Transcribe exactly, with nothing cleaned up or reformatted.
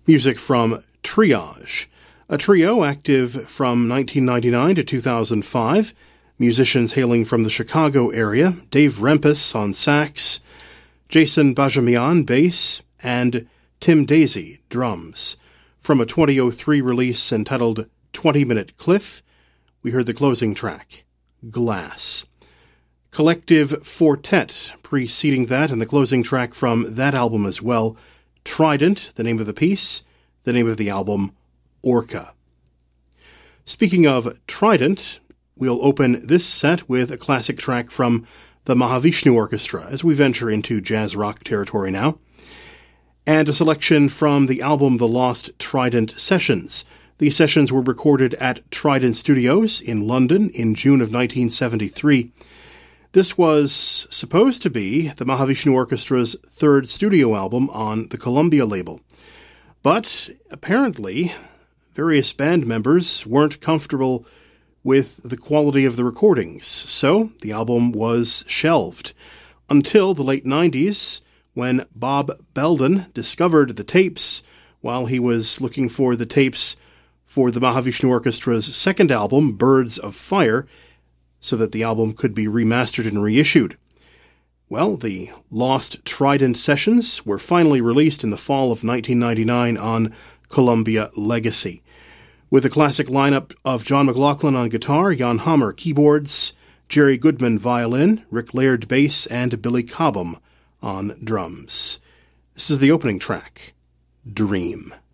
Music from Triage, a trio active from nineteen ninety-nine to two thousand five, musicians hailing from the Chicago area, Dave Rempis on sax, Jason Bajamian bass, and Tim Daisy drums. From a twenty oh three release entitled twenty minute Cliff, we heard the closing track, Glass. Collective Fortet preceding that, and the closing track from that album as well, Trident, the name of the piece, the name of the album, Orca. Speaking of Trident, we'll open this set with a classic track from the Mahavishnu Orchestra as we venture into jazz rock territory now, and a selection from the album The Lost Trident Sessions. These sessions were recorded at Trident Studios in London in June of nineteen seventy-three. This was supposed to be the Mahavishnu Orchestra's third studio album on the Columbia label. But apparently, various band members weren't comfortable with the quality of the recordings, so the album was shelved until the late nineties, when Bob Belden discovered the tapes while he was looking for the tapes for the Mahavishnu Orchestra's second album, Birds of Fire, so that the album could be remastered and reissued. Well, the Lost Trident Sessions were finally released in the fall of nineteen ninety-nine on Columbia Legacy, with a classic lineup of John McLaughlin on guitar, Jan Hammer keyboards, Jerry Goodman violin, Rick Laird bass, and Billy Cobham on drums. This is the opening track, Dream.